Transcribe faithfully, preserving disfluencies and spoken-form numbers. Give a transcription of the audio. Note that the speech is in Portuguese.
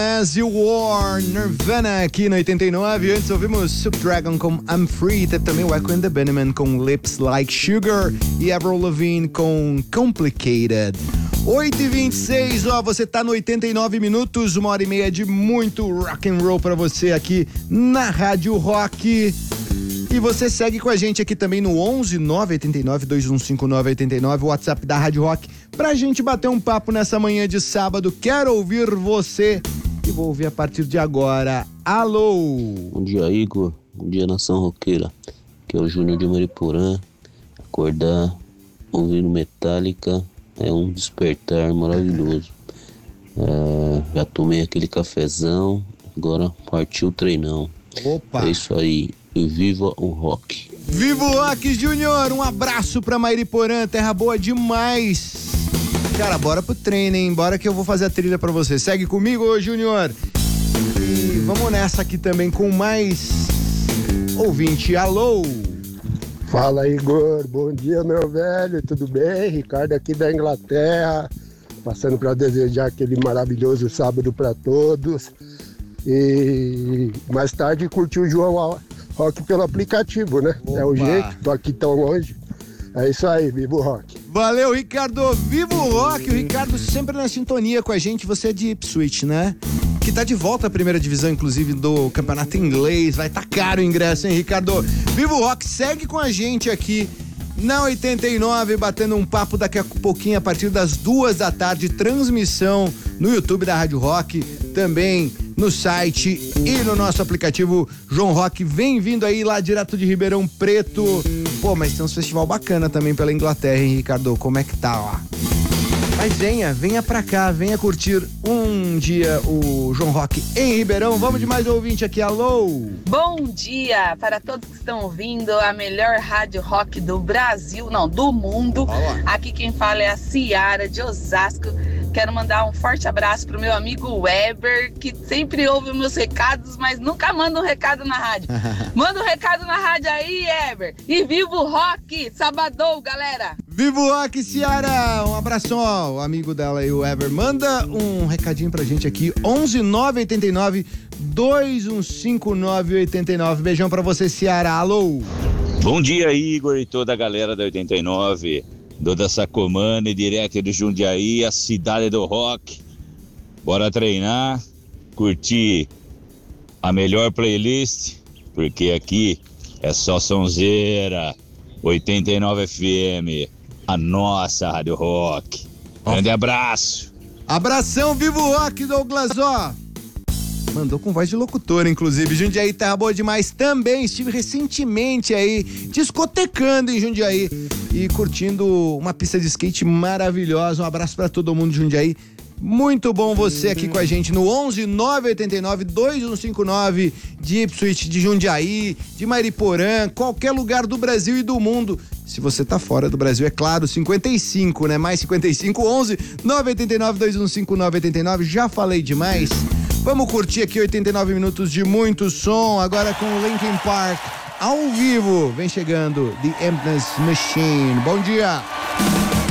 As You War, Nirvana aqui no oitenta e nove. Antes ouvimos Subdragon com I'm Free. Teve também o Echo and the Bunnymen com Lips Like Sugar e Avril Lavigne com Complicated. oito e vinte e seis, ó, você tá no oitenta e nove minutos, uma hora e meia de muito rock and roll pra você aqui na Rádio Rock. E você segue com a gente aqui também no onze nove oito nove, dois um cinco nove oito nove, o WhatsApp da Rádio Rock, pra gente bater um papo nessa manhã de sábado. Quero ouvir você e vou ouvir a partir de agora. Alô! Bom dia, Igor. Bom dia, nação roqueira. Aqui é o Júnior de Mariporã. Acordar ouvindo Metallica é um despertar maravilhoso. É, já tomei aquele cafezão, agora partiu o treinão. Opa! É isso aí. E viva o rock. Viva o rock, Júnior! Um abraço pra Mariporã, terra boa demais. Cara, bora pro treino, hein? Bora que eu vou fazer a trilha pra você. Segue comigo, ô Júnior. E vamos nessa aqui também com mais ouvinte. Alô? Fala, Igor. Bom dia, meu velho. Tudo bem? Ricardo aqui da Inglaterra. Passando para desejar aquele maravilhoso sábado para todos. E mais tarde curtir o João Rock pelo aplicativo, né? Opa. É o jeito. Tô aqui tão longe. É isso aí, viva o rock. Valeu, Ricardo. Viva o rock. O Ricardo sempre na sintonia com a gente. Você é de Ipswich, né? Que tá de volta à primeira divisão, inclusive, do campeonato inglês. Vai tá caro o ingresso, hein, Ricardo? Viva o rock. Segue com a gente aqui na oitenta e nove, batendo um papo daqui a pouquinho, a partir das duas da tarde. Transmissão no YouTube da Rádio Rock, também no site e no nosso aplicativo João Rock. Vem vindo aí lá direto de Ribeirão Preto. Pô, mas tem uns festival bacana também pela Inglaterra, hein, Ricardo? Como é que tá, ó? Mas venha, venha pra cá, venha curtir um dia o João Rock em Ribeirão. Vamos de mais ouvinte aqui, alô? Bom dia para todos que estão ouvindo a melhor rádio rock do Brasil, não, do mundo. Olá. Aqui quem fala é a Ciara de Osasco. Quero mandar um forte abraço pro meu amigo Weber, que sempre ouve meus recados, mas nunca manda um recado na rádio. Manda um recado na rádio aí, Weber. E viva o rock! Sabadão, galera! Viva o rock, Ciara! Um abração ao amigo dela aí, o Weber. Manda um recadinho pra gente aqui, onze nove oito nove, dois um cinco nove oito nove. Beijão pra você, Ciara. Alô! Bom dia, Igor e toda a galera da oitenta e nove. Duda Sacomani, direto de Jundiaí, a cidade do rock. Bora treinar, curtir a melhor playlist, porque aqui é só sonzeira. oitenta e nove F M, a nossa Rádio Rock. Grande abraço. Abração, viva o rock, Douglas, ó. Mandou com voz de locutor, inclusive. Jundiaí, terra boa demais também. Estive recentemente aí, discotecando em Jundiaí e curtindo uma pista de skate maravilhosa. Um abraço pra todo mundo de Jundiaí. Muito bom você aqui com a gente no onze nove oito nove, dois um cinco nove, de Ipswich, de Jundiaí, de Mariporã, qualquer lugar do Brasil e do mundo. Se você tá fora do Brasil, é claro, cinquenta e cinco, né? Mais cinquenta e cinco, onze nove oito nove, dois um cinco nove oito nove. Já falei demais. Vamos curtir aqui oitenta e nove minutos de muito som, agora com o Linkin Park ao vivo. Vem chegando The Emptiness Machine. Bom dia!